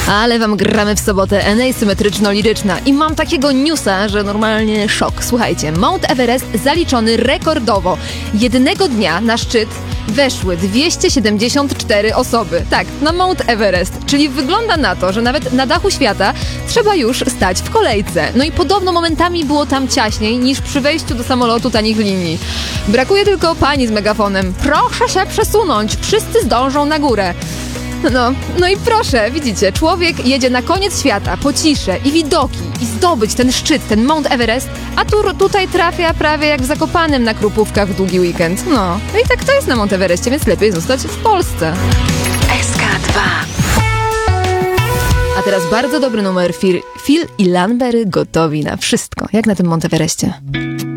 Ale wam gramy w sobotę symetryczno-liryczna i mam takiego newsa, że normalnie szok. Słuchajcie, Mount Everest zaliczony rekordowo. Jednego dnia na szczyt weszły 274 osoby. Tak, na Mount Everest. Czyli wygląda na to, że nawet na dachu świata trzeba już stać w kolejce. No i podobno momentami było tam ciaśniej niż przy wejściu do samolotu tanich linii. Brakuje tylko pani z megafonem. Proszę się przesunąć, wszyscy zdążą na górę. No i proszę, widzicie, człowiek jedzie na koniec świata, po ciszę i widoki i zdobyć ten szczyt, ten Mount Everest, a tutaj trafia prawie jak w Zakopanem na Krupówkach w długi weekend. No i tak to jest na Mount Everestie, więc lepiej zostać w Polsce. SK2. A teraz bardzo dobry numer. Phil i Lanbery gotowi na wszystko, jak na tym Mount Everestie.